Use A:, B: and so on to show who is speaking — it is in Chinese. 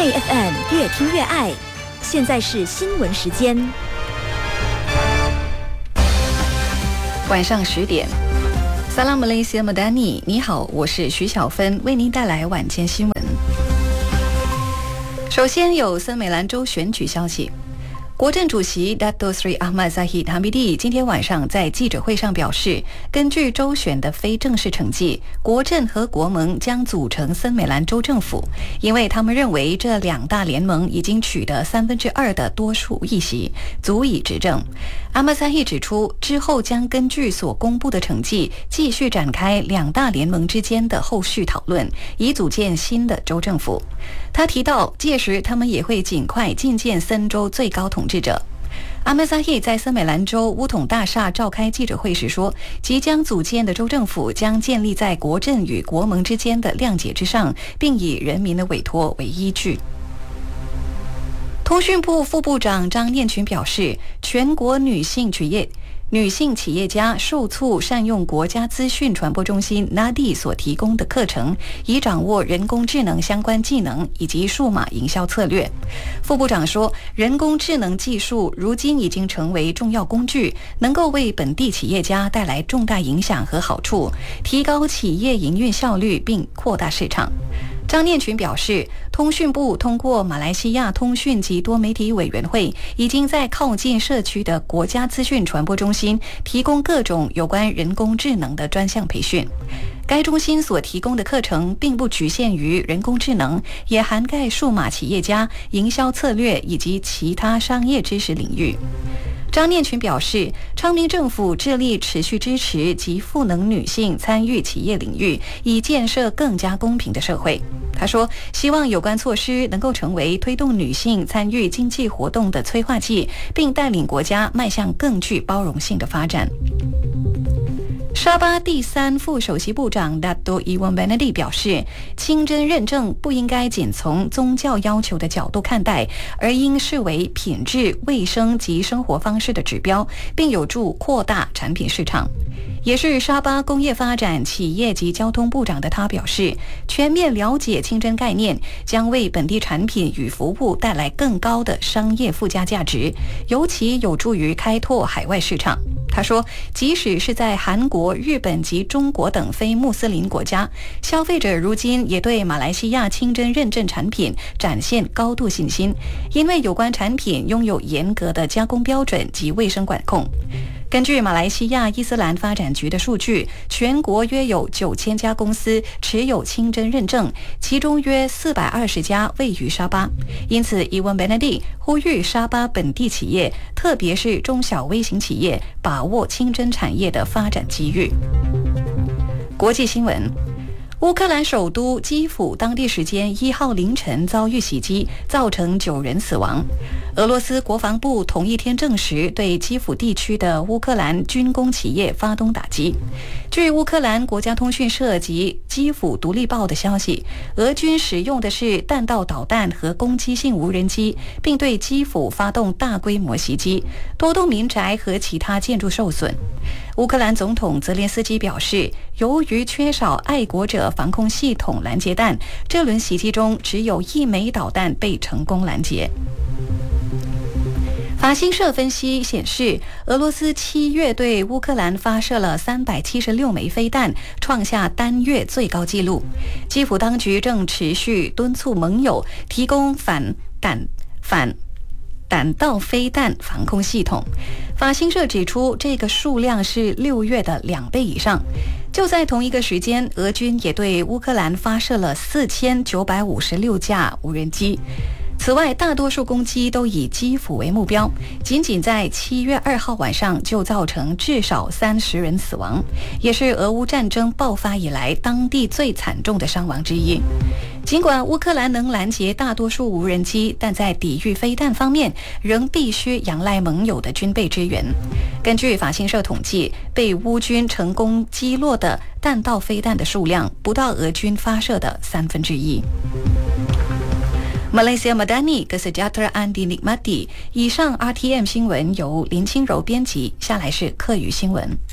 A: 爱 FM 越听越爱，现在是新闻时间。
B: 晚上10点。Salam Malaysia Madani， 你好，我是徐小芬，为您带来晚间新闻。首先有森美兰州选举消息。国政主席 Dato Sri Ahmad Zahid Hamidi 今天晚上在记者会上表示，根据州选的非正式成绩，国政和国盟将组成森美兰州政府，因为他们认为这两大联盟已经取得2/3的多数议席，足以执政。Ahmad Zahid 指出，之后将根据所公布的成绩，继续展开两大联盟之间的后续讨论，以组建新的州政府。他提到，届时他们也会尽快觐见森州最高统治者。阿曼萨希在森美兰州乌统大厦召开记者会时说，即将组建的州政府将建立在国政与国盟之间的谅解之上，并以人民的委托为依据。通讯部副部长张念群表示，全国女性企业家受促善用国家资讯传播中心 NADI 所提供的课程，以掌握人工智能相关技能以及数码营销策略。副部长说，人工智能技术如今已经成为重要工具，能够为本地企业家带来重大影响和好处，提高企业营运效率并扩大市场。张念群表示，通讯部通过马来西亚通讯及多媒体委员会，已经在靠近社区的国家资讯传播中心提供各种有关人工智能的专项培训。该中心所提供的课程并不局限于人工智能，也涵盖数码企业家、营销策略以及其他商业知识领域。张念群表示，昌明政府致力持续支持及赋能女性参与企业领域，以建设更加公平的社会。他说，希望有关措施能够成为推动女性参与经济活动的催化剂，并带领国家迈向更具包容性的发展。沙巴第3副首席部长 Dato Ewan Benedi 表示，清真认证不应该仅从宗教要求的角度看待，而应视为品质、卫生及生活方式的指标，并有助扩大产品市场。也是沙巴工业发展、企业及交通部长的他表示，全面了解清真概念将为本地产品与服务带来更高的商业附加价值，尤其有助于开拓海外市场。他说，即使是在韩国、日本及中国等非穆斯林国家，消费者如今也对马来西亚清真认证产品展现高度信心，因为有关产品拥有严格的加工标准及卫生管控。根据马来西亚伊斯兰发展局的数据，全国约有9000家公司持有清真认证，其中约420家位于沙巴。因此，Ewan Benedi 呼吁沙巴本地企业，特别是中小微型企业，把握清真产业的发展机遇。国际新闻。乌克兰首都基辅当地时间1号凌晨遭遇袭击，造成9人死亡。俄罗斯国防部同一天证实对基辅地区的乌克兰军工企业发动打击。据乌克兰国家通讯社及基辅独立报的消息，俄军使用的是弹道导弹和攻击性无人机，并对基辅发动大规模袭击，多栋民宅和其他建筑受损。乌克兰总统泽连斯基表示，由于缺少爱国者防空系统拦截弹，这轮袭击中只有1枚导弹被成功拦截。法新社分析显示，俄罗斯7月对乌克兰发射了376枚飞弹，创下单月最高纪录。基辅当局正持续敦促盟友提供反弹道飞弹防空系统。法新社指出，这个数量是6月的2倍以上。就在同一个时间，俄军也对乌克兰发射了4956架无人机。此外，大多数攻击都以基辅为目标，仅在7月2号晚上就造成至少30人死亡，也是俄乌战争爆发以来当地最惨重的伤亡之一。尽管乌克兰能拦截大多数无人机，但在抵御飞弹方面仍必须仰赖盟友的军备支援。根据法新社统计，被乌军成功击落的弹道飞弹的数量不到俄军发射的1/3。Malaysia Madani Kesejahteraan Dinikmati。以上 RTM 新闻由林清柔编辑，下来是客语新闻。